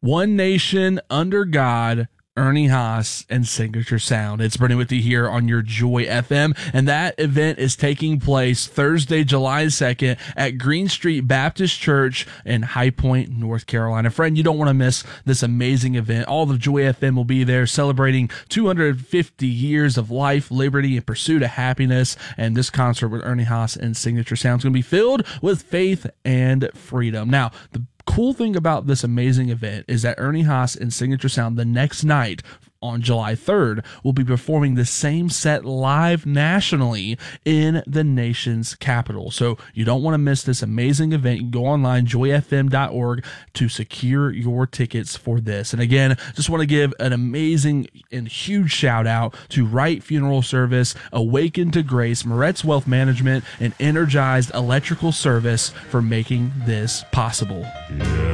One Nation Under God, Ernie Haas, and Signature Sound. It's Bernie with you here on your Joy FM, and that event is taking place Thursday, July 2nd at Green Street Baptist Church in High Point, North Carolina. Friend, you don't want to miss this amazing event. All of Joy FM will be there celebrating 250 years of life, liberty, and pursuit of happiness, and this concert with Ernie Haas and Signature Sound is going to be filled with faith and freedom. Now, the cool thing about this amazing event is that Ernie Haas and Signature Sound the next night on July 3rd will be performing the same set live nationally in the nation's capital. So you don't want to miss this amazing event. You can go online, joyfm.org, to secure your tickets for this. And again, just want to give an amazing and huge shout out to Wright Funeral Service, Awaken to Grace, Moretz Wealth Management, and Energized Electrical Service for making this possible.